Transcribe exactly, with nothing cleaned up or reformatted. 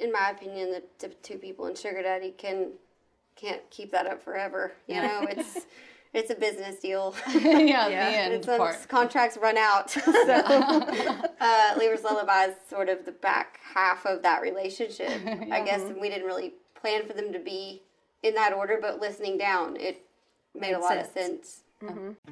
in my opinion, the, the two people in Sugar Daddy can can't keep that up forever. You Yeah. know, it's it's a business deal. yeah, Yeah. the end It's when part. contracts run out. So, uh, Lever's Lullaby is sort of the back half of that relationship. I guess we didn't really plan for them to be in that order, but listening down, it made, Made a lot sense. of sense.